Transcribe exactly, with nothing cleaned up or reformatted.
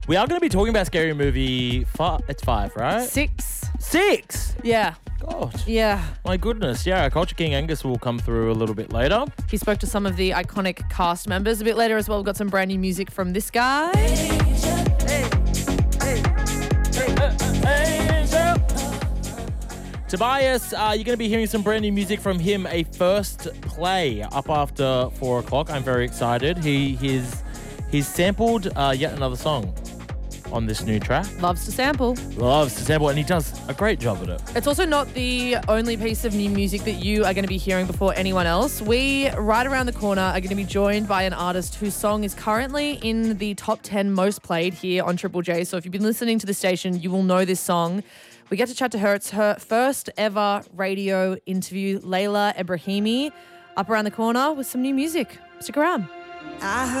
We are going to be talking about Scary Movie five. It's five, right? Six. Six? Yeah. God. Yeah. My goodness. Yeah, Culture King Angus will come through a little bit later. He spoke to some of the iconic cast members a bit later as well. We've got some brand new music from this guy. Hey. Hey. Tobias, uh, you're going to be hearing some brand new music from him. A first play up after four o'clock. I'm very excited. He he's he's sampled uh, yet another song on this new track. Loves to sample. Loves to sample, and he does a great job at it. It's also not the only piece of new music that you are going to be hearing before anyone else. We, right around the corner, are going to be joined by an artist whose song is currently in the top ten most played here on Triple J. So if you've been listening to the station, you will know this song. We get to chat to her. It's her first ever radio interview. Layla Ebrahimi, up around the corner with some new music. Stick around. I